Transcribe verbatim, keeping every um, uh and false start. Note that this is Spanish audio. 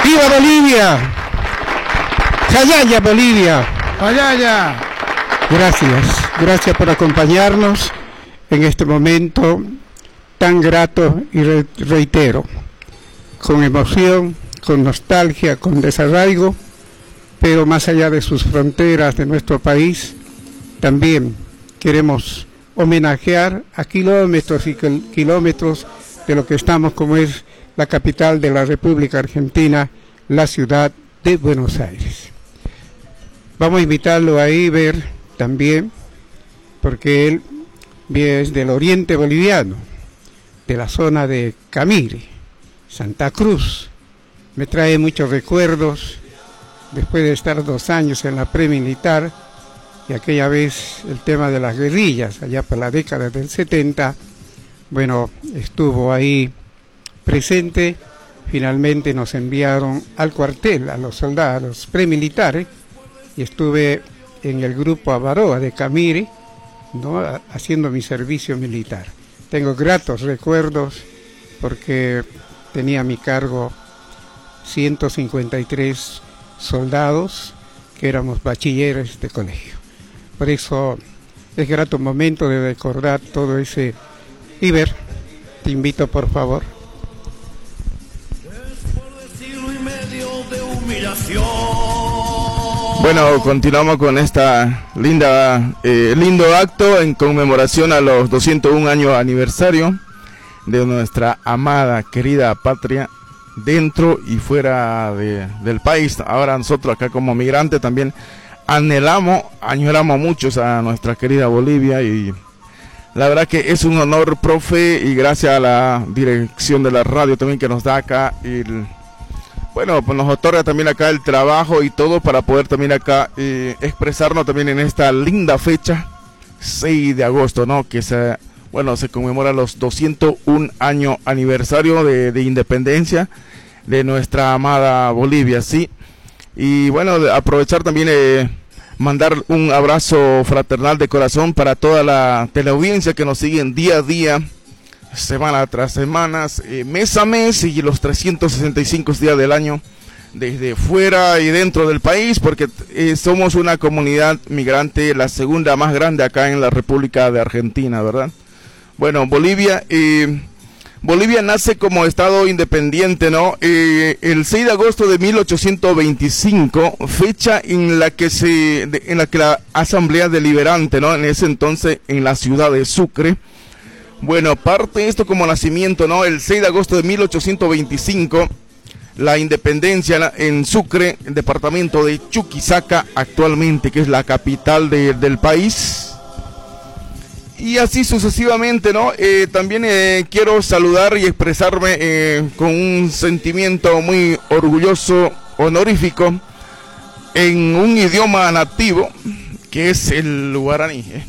¡Viva Bolivia! ¡Jayaya Bolivia! ¡Jayaya! Gracias, gracias por acompañarnos en este momento tan grato y re reitero, con emoción, con nostalgia, con desarraigo, pero más allá de sus fronteras de nuestro país, también queremos homenajear a kilómetros y kilómetros de lo que estamos, como es la capital de la República Argentina, la ciudad de Buenos Aires. Vamos a invitarlo a Iber también, porque él es del oriente boliviano, de la zona de Camiri, Santa Cruz. Me trae muchos recuerdos, después de estar dos años en la premilitar, y aquella vez el tema de las guerrillas, allá por la década del setenta, bueno, estuvo ahí presente. Finalmente nos enviaron al cuartel, a los soldados, a los premilitares, y estuve en el grupo Avaroa de Camiri, ¿no?, haciendo mi servicio militar. Tengo gratos recuerdos porque tenía a mi cargo ciento cincuenta y tres soldados que éramos bachilleres de colegio. Por eso es grato momento de recordar todo ese. Iber, te invito por favor. Bueno, continuamos con esta linda, eh, lindo acto en conmemoración a los doscientos un años aniversario de nuestra amada, querida patria, dentro y fuera de, del país. Ahora nosotros acá como migrantes también anhelamos, añoramos muchos a nuestra querida Bolivia, y la verdad que es un honor, profe, y gracias a la dirección de la radio también que nos da acá el... Bueno, pues nos otorga también acá el trabajo y todo para poder también acá eh, expresarnos también en esta linda fecha, seis de agosto, ¿no? Que se, bueno, se conmemora los doscientos un año aniversario de, de independencia de nuestra amada Bolivia, ¿sí? Y bueno, aprovechar también, eh, mandar un abrazo fraternal de corazón para toda la teleaudiencia que nos siguen día a día, semana tras semana, eh, mes a mes, y los trescientos sesenta y cinco días del año, desde fuera y dentro del país, porque eh, somos una comunidad migrante, la segunda más grande acá en la República de Argentina, ¿verdad? Bueno, Bolivia, eh, Bolivia nace como estado independiente, ¿no? Eh, el seis de agosto de mil ochocientos veinticinco, fecha en la que se, de, en la que la Asamblea Deliberante, ¿no?, en ese entonces en la ciudad de Sucre. Bueno, parte esto como nacimiento, ¿no? El seis de agosto de mil ochocientos veinticinco, la independencia en Sucre, el departamento de Chuquisaca actualmente, que es la capital de, del país. Y así sucesivamente, ¿no? Eh, también eh, quiero saludar y expresarme eh, con un sentimiento muy orgulloso, honorífico, en un idioma nativo, que es el guaraní, ¿eh?